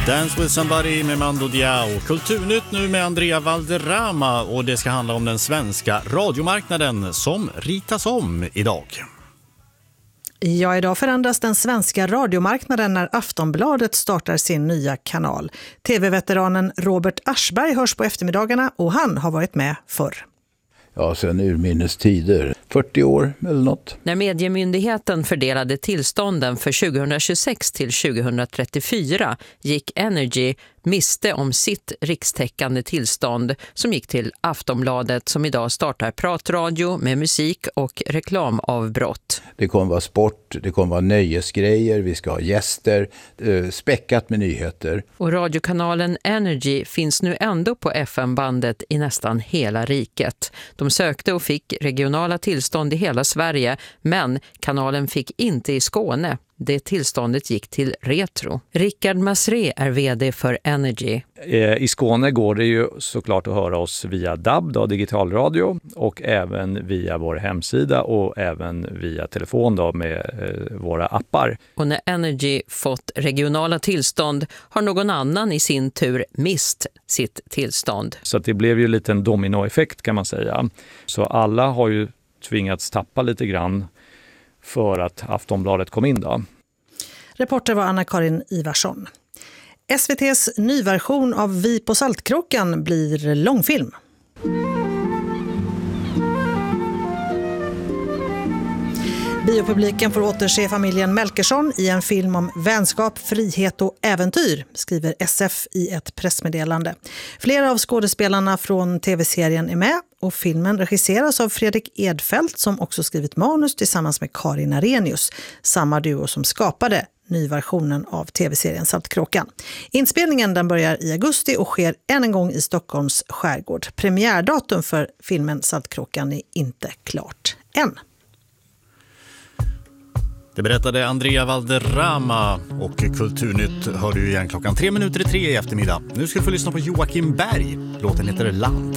Dance with somebody med Mando Diao. Kulturnytt nu med Andrea Valderrama, och det ska handla om den svenska radiomarknaden som ritas om idag. Ja, idag förändras den svenska radiomarknaden när Aftonbladet startar sin nya kanal. TV-veteranen Robert Aschberg hörs på eftermiddagarna, och han har varit med förr. Ja, sen urminnes tider. 40 år eller något. När Mediemyndigheten fördelade tillstånden för 2026 till 2034 gick Energy miste om sitt rikstäckande tillstånd som gick till Aftonbladet, som idag startar pratradio med musik och reklamavbrott. Det kommer vara sport, det kommer vara nöjesgrejer, vi ska ha gäster, späckat med nyheter. Och radiokanalen Energy finns nu ändå på FM-bandet i nästan hela riket. De sökte och fick regionala tillstånd i hela Sverige, men kanalen fick inte i Skåne. Det tillståndet gick till Retro. Rickard Masré är vd för Energy. I Skåne går det ju såklart att höra oss via DAB, då, digitalradio, och även via vår hemsida och även via telefon då, med våra appar. Och när Energy fått regionala tillstånd har någon annan i sin tur mist sitt tillstånd. Så att det blev ju en liten dominoeffekt, kan man säga. Så alla har ju tvingats tappa lite grann för att Aftonbladet kom in då. Reporter var Anna-Karin Ivarsson. SVT:s nyversion av Vi på Saltkråkan blir långfilm. Biopubliken får återse familjen Melkersson i en film om vänskap, frihet och äventyr, skriver SF i ett pressmeddelande. Flera av skådespelarna från tv-serien är med, och filmen regisseras av Fredrik Edfeldt, som också skrivit manus tillsammans med Karin Arrhenius, samma duo som skapade nyversionen av tv-serien Saltkråkan. Inspelningen den börjar i augusti och sker än en gång i Stockholms skärgård. Premiärdatum för filmen Saltkråkan är inte klart än. Det berättade Andrea Valderrama, och Kulturnytt hör du igen 3:03 i eftermiddag. Nu ska du få lyssna på Joakim Berg. Låten heter Land.